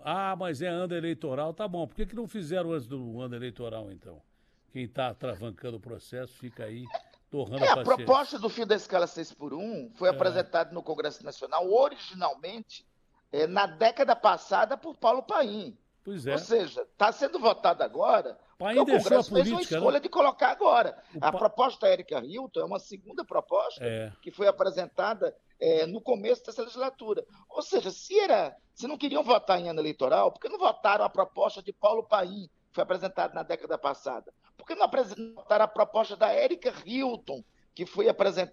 Ah, mas é ano eleitoral, tá bom. Por que não fizeram antes do ano eleitoral, então? Quem está travancando o processo fica aí torrando a A paciência. proposta do fim da escala 6 por 1 foi apresentada no Congresso Nacional originalmente na década passada por Paulo Paim. Pois Ou é. seja, está sendo votado agora porque Paim o deixou a Congresso fez uma política, né? escolha de colocar agora. O A pa... proposta da Érica Hilton é uma segunda proposta É, que foi apresentada no começo dessa legislatura. Ou seja, se não queriam votar em ano eleitoral, por que não votaram a proposta de Paulo Paim, que foi apresentada na década passada? Por que não votaram a proposta da Érica Hilton, que foi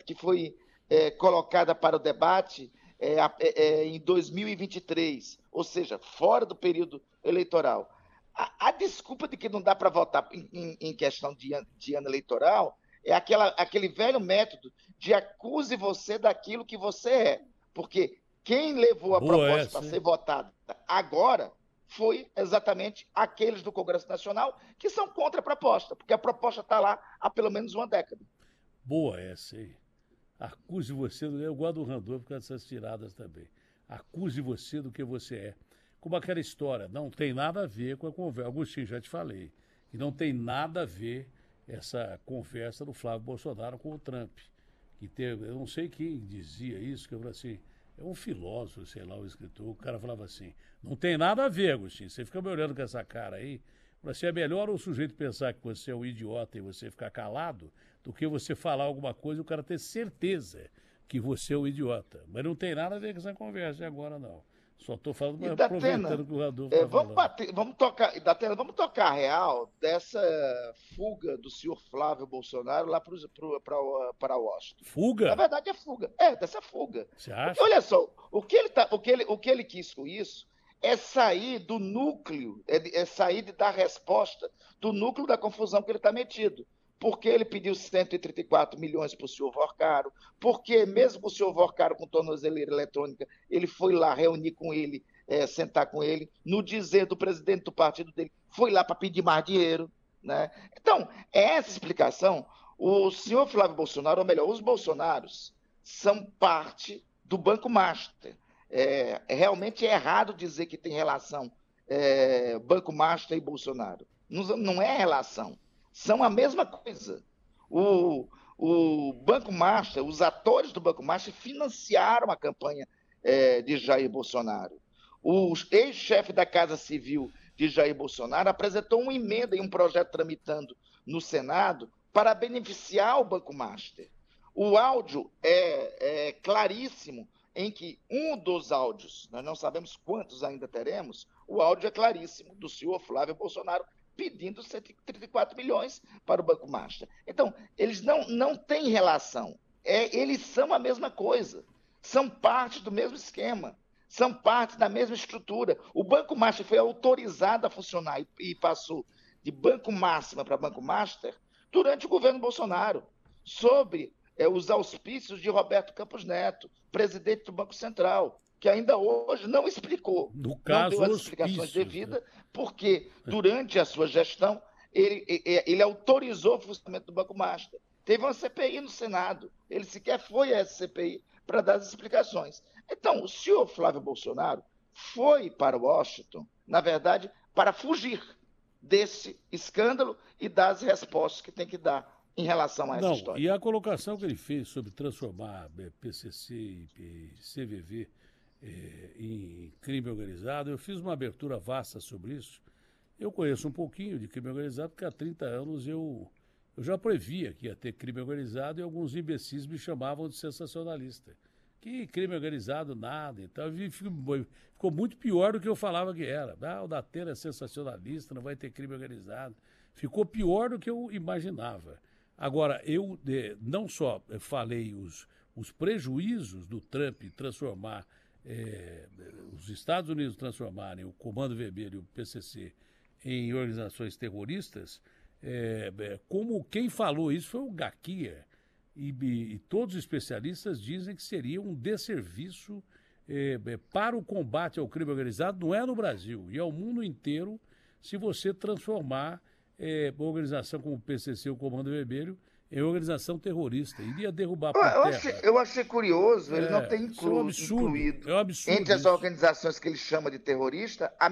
colocada para o debate em 2023, ou seja, fora do período eleitoral? A desculpa de que não dá para votar em questão de ano eleitoral é aquele velho método de acuse você daquilo que você é. Porque quem levou a boa proposta para essa, hein? ser votada agora foi exatamente aqueles do Congresso Nacional que são contra a proposta, porque a proposta está lá há pelo menos uma década. Boa essa, hein? Acuse você, eu gosto do Randolph por causa dessas tiradas também. Acuse você do que você é. Como aquela história, não tem nada a ver com a conversa. Agostinho, já te falei, que não tem nada a ver essa conversa do Flávio Bolsonaro com o Trump. Que teve, eu não sei quem dizia isso, que eu falei assim, é um filósofo, sei lá, o escritor, o cara falava assim, não tem nada a ver, Agostinho, você fica me olhando com essa cara aí, assim, é melhor o sujeito pensar que você é um idiota e você ficar calado, do que você falar alguma coisa e o cara ter certeza que você é um idiota. Mas não tem nada a ver com essa conversa agora, não. Só estou falando, E aproveitando Datena, que o Radolfo está falando. vamos tocar a real dessa fuga do senhor Flávio Bolsonaro lá para Washington. Na Fuga? verdade, é fuga. Dessa fuga. Você Porque, acha? olha só, o que ele quis com isso é sair do núcleo, sair de dar resposta do núcleo da confusão que ele está metido. Porque ele pediu 134 milhões para o senhor Vorcaro, porque mesmo o senhor Vorcaro com tornozeleira eletrônica, ele foi lá reunir com ele, sentar com ele, no dizer do presidente do partido dele, foi lá para pedir mais dinheiro. Né? Então, essa explicação, o senhor Flávio Bolsonaro, ou melhor, os bolsonaros, são parte do Banco Master. Realmente é errado dizer que tem relação Banco Master e Bolsonaro. Não é relação. São a mesma coisa. O Banco Master, os atores do Banco Master financiaram a campanha de Jair Bolsonaro. O ex-chefe da Casa Civil de Jair Bolsonaro apresentou uma emenda e um projeto tramitando no Senado para beneficiar o Banco Master. O áudio é claríssimo em que um dos áudios, nós não sabemos quantos ainda teremos, o áudio é claríssimo do senhor Flávio Bolsonaro pedindo 134 milhões para o Banco Master. Então, eles não têm relação. Eles são a mesma coisa. São parte do mesmo esquema. São parte da mesma estrutura. O Banco Master foi autorizado a funcionar e passou de Banco Máxima para Banco Master durante o governo Bolsonaro, sob os auspícios de Roberto Campos Neto, presidente do Banco Central, que ainda hoje não explicou, No não caso, deu as explicações hospícios, devidas, porque durante a sua gestão ele autorizou o funcionamento do Banco Master. Teve uma CPI no Senado, ele sequer foi a essa CPI para dar as explicações. Então, o senhor Flávio Bolsonaro foi para Washington, na verdade, para fugir desse escândalo e das respostas que tem que dar em relação a essa Não, história. e a colocação que ele fez sobre transformar PCC e CVV em crime organizado, eu fiz uma abertura vasta sobre isso. Eu conheço um pouquinho de crime organizado, porque há 30 anos eu já previa que ia ter crime organizado e alguns imbecis me chamavam de sensacionalista. Que crime organizado, nada. Então, ficou muito pior do que eu falava que era. O Datena é sensacionalista, não vai ter crime organizado. Ficou pior do que eu imaginava. Agora, eu não só falei os prejuízos do Trump transformar, os Estados Unidos transformarem o Comando Vermelho e o PCC em organizações terroristas, como quem falou isso foi o Gaquia. E todos os especialistas dizem que seria um desserviço para o combate ao crime organizado, não é no Brasil, e ao mundo inteiro, se você transformar uma organização como o PCC, o Comando Vermelho, em organização terrorista. Iria derrubar por terra. Eu achei curioso, ele não ter Isso é um absurdo. incluído É um absurdo entre as isso. organizações que ele chama de terrorista a